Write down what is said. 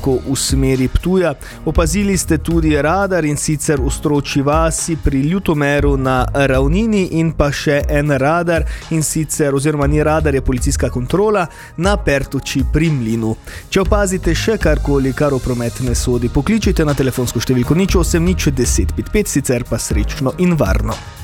tako v smeri Ptuja. Opazili ste tudi radar, in sicer v Stročji vasi pri Ljutomeru na Ravnini, in pa še en radar, in sicer, oziroma ni radar, je policijska kontrola na Pertuči pri Mlinu. Če opazite še karkoli, kar v promet ne sodi, pokličite na telefonsko številko 08 10 55, sicer pa srečno in varno.